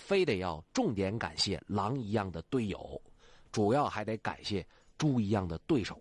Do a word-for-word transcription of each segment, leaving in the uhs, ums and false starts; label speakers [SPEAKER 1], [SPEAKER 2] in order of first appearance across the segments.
[SPEAKER 1] 非得要重点感谢狼一样的队友，主要还得感谢猪一样的对手，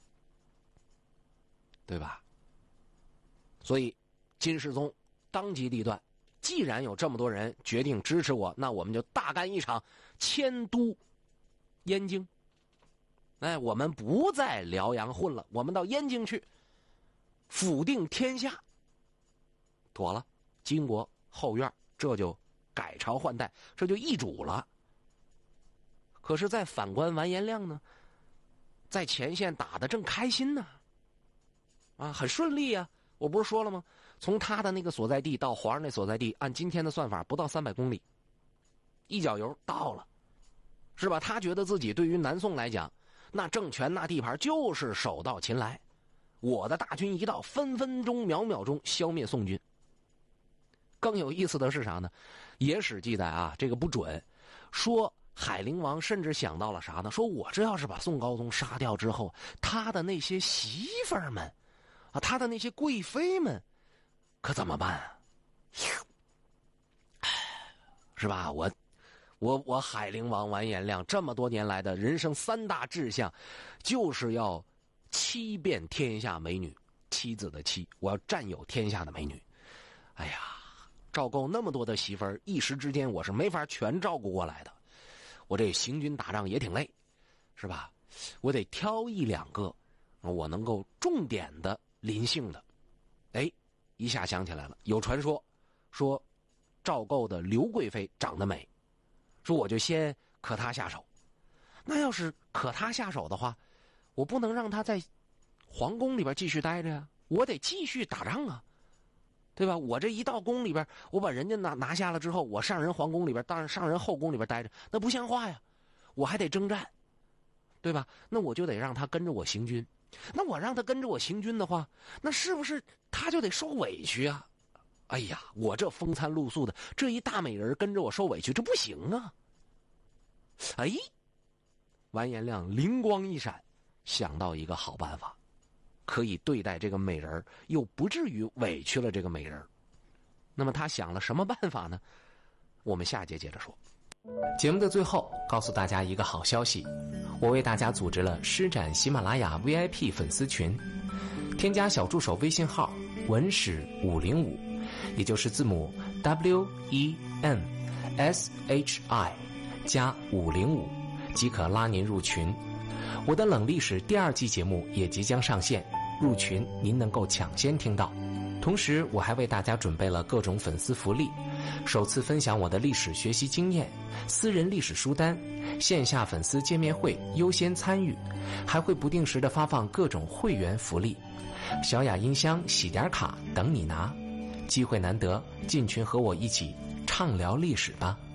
[SPEAKER 1] 对吧？所以金世宗当机立断，既然有这么多人决定支持我，那我们就大干一场，迁都燕京。哎，我们不在辽阳混了，我们到燕京去，抚定天下。妥了，金国后院这就改朝换代，这就易主了。可是在反观完颜亮呢，在前线打得正开心呢，啊，很顺利啊。我不是说了吗？从他的那个所在地到皇上那所在地，按今天的算法不到三百公里，一脚油到了，是吧？他觉得自己对于南宋来讲，那政权那地盘就是手到擒来，我的大军一到，分分钟秒秒钟消灭宋军。更有意思的是啥呢？野史记载啊，这个不准，说海陵王甚至想到了啥呢？说我这要是把宋高宗杀掉之后，他的那些媳妇儿们啊，他的那些贵妃们可怎么办啊？是吧？我我我海陵王完颜亮这么多年来的人生三大志向，就是要妻遍天下美女，妻子的妻，我要占有天下的美女。哎呀，赵构那么多的媳妇儿，一时之间我是没法全照顾过来的。我这行军打仗也挺累，是吧？我得挑一两个我能够重点的临幸的。哎，一下想起来了，有传说说赵构的刘贵妃长得美，说我就先可她下手。那要是可她下手的话，我不能让她在皇宫里边继续待着呀，我得继续打仗啊，对吧？我这一到宫里边，我把人家拿拿下了之后，我上人皇宫里边，当然上人后宫里边待着，那不像话呀，我还得征战，对吧？那我就得让他跟着我行军。那我让他跟着我行军的话，那是不是他就得受委屈啊？哎呀，我这风餐露宿的，这一大美人跟着我受委屈，这不行啊！哎，完颜亮灵光一闪，想到一个好办法，可以对待这个美人，又不至于委屈了这个美人。那么他想了什么办法呢？我们下节接着说。
[SPEAKER 2] 节目的最后告诉大家一个好消息，我为大家组织了施展喜马拉雅 V I P 粉丝群，添加小助手微信号文史五零五，也就是字母 W E N S H I 加五零五，即可拉您入群。我的冷历史第二季节目也即将上线，入群您能够抢先听到。同时我还为大家准备了各种粉丝福利，首次分享我的历史学习经验，私人历史书单，线下粉丝见面会优先参与，还会不定时的发放各种会员福利，小雅音箱、喜点卡等你拿。机会难得，进群和我一起畅聊历史吧。